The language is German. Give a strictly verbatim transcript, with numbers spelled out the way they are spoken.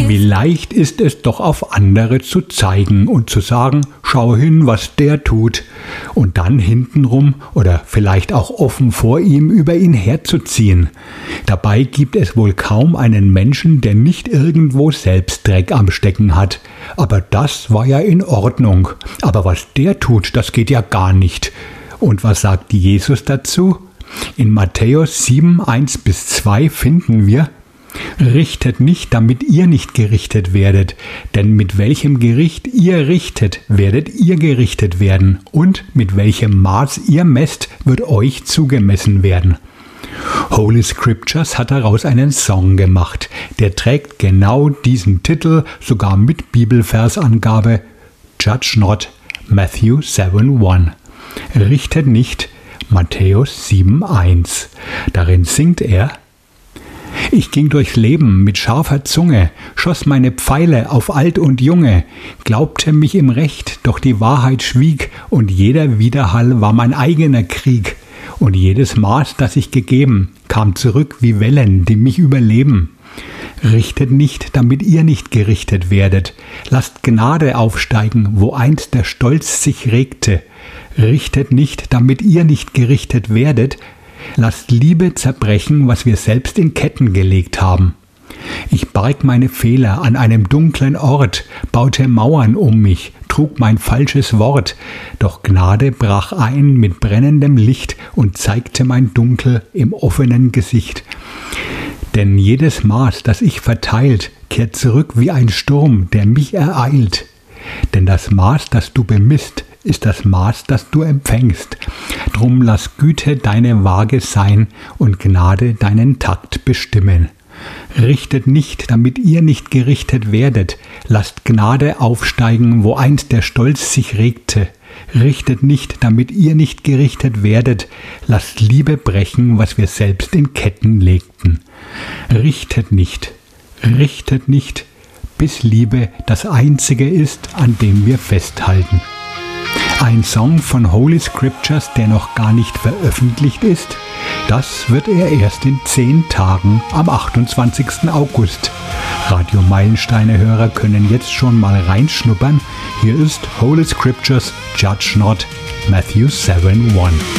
Wie leicht ist es doch auf andere zu zeigen und zu sagen, schau hin, was der tut. Und dann hintenrum oder vielleicht auch offen vor ihm über ihn herzuziehen. Dabei gibt es wohl kaum einen Menschen, der nicht irgendwo selbst Dreck am Stecken hat. Aber das war ja in Ordnung. Aber was der tut, das geht ja gar nicht. Und was sagt Jesus dazu? In Matthäus sieben, eins bis zwei finden wir: Richtet nicht, damit ihr nicht gerichtet werdet, denn mit welchem Gericht ihr richtet, werdet ihr gerichtet werden, und mit welchem Maß ihr messt, wird euch zugemessen werden. Holy Scriptures hat daraus einen Song gemacht, der trägt genau diesen Titel, sogar mit Bibelversangabe: Judge not, Matthew seven one. Richtet nicht, Matthäus sieben eins. Darin singt er: Ich ging durchs Leben mit scharfer Zunge, schoss meine Pfeile auf Alt und Junge, glaubte mich im Recht, doch die Wahrheit schwieg, und jeder Widerhall war mein eigener Krieg. Und jedes Maß, das ich gegeben, kam zurück wie Wellen, die mich überleben. Richtet nicht, damit ihr nicht gerichtet werdet. Lasst Gnade aufsteigen, wo einst der Stolz sich regte. Richtet nicht, damit ihr nicht gerichtet werdet. Lasst Liebe zerbrechen, was wir selbst in Ketten gelegt haben. Ich barg meine Fehler an einem dunklen Ort, baute Mauern um mich, trug mein falsches Wort, doch Gnade brach ein mit brennendem Licht und zeigte mein Dunkel im offenen Gesicht. Denn jedes Maß, das ich verteilt, kehrt zurück wie ein Sturm, der mich ereilt. Denn das Maß, das du bemisst, ist das Maß, das du empfängst. Drum lass Güte deine Waage sein und Gnade deinen Takt bestimmen. Richtet nicht, damit ihr nicht gerichtet werdet. Lasst Gnade aufsteigen, wo einst der Stolz sich regte. Richtet nicht, damit ihr nicht gerichtet werdet. Lasst Liebe brechen, was wir selbst in Ketten legten. Richtet nicht, richtet nicht, bis Liebe das Einzige ist, an dem wir festhalten. Ein Song von Holy Scriptures, der noch gar nicht veröffentlicht ist, das wird er erst in zehn Tagen am achtundzwanzigsten August. Radio Meilensteine-Hörer können jetzt schon mal reinschnuppern. Hier ist Holy Scriptures, Judge not, Matthew seven one.